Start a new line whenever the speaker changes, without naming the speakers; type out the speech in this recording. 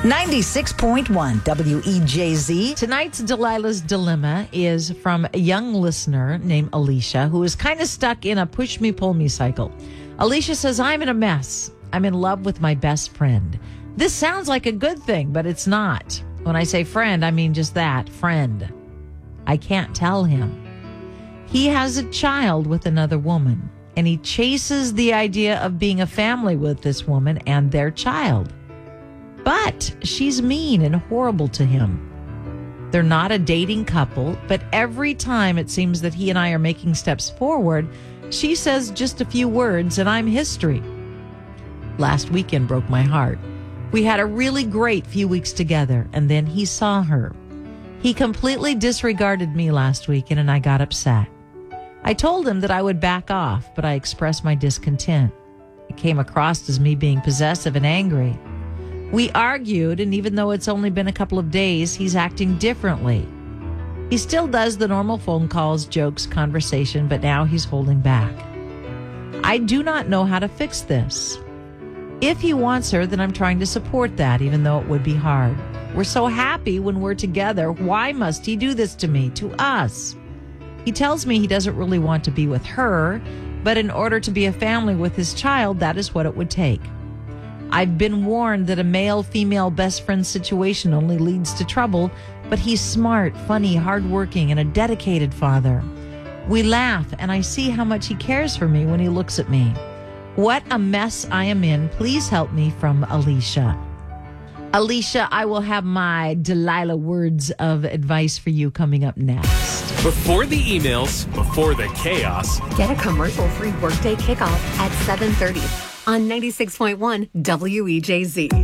96.1 WEJZ.
Tonight's Delilah's Dilemma is from a young listener named Alicia, who is kind of stuck in a push-me-pull-me cycle. Alicia says, I'm in a mess. I'm in love with my best friend. This sounds like a good thing, but it's not. When I say friend, I mean just that, friend. I can't tell him. He has a child with another woman, and he chases the idea of being a family with this woman and their child. But she's mean and horrible to him. They're not a dating couple, but every time it seems that he and I are making steps forward, she says just a few words and I'm history. Last weekend broke my heart. We had a really great few weeks together, and then he saw her. He completely disregarded me last weekend, and I got upset. I told him that I would back off, but I expressed my discontent. It came across as me being possessive and angry. We argued, and even though it's only been a couple of days, he's acting differently. He still does the normal phone calls, jokes, conversation, but now he's holding back. I do not know how to fix this. If he wants her, then I'm trying to support that, even though it would be hard. We're so happy when we're together. Why must he do this to me, to us? He tells me he doesn't really want to be with her, but in order to be a family with his child, that is what it would take. I've been warned that a male-female best friend situation only leads to trouble, but he's smart, funny, hardworking, and a dedicated father. We laugh, and I see how much he cares for me when he looks at me. What a mess I am in. Please help me, from Alicia. Alicia, I will have my Delilah words of advice for you coming up next.
Before the emails, before the chaos.
Get a commercial-free workday kickoff at 7:30 on 96.1 WEJZ.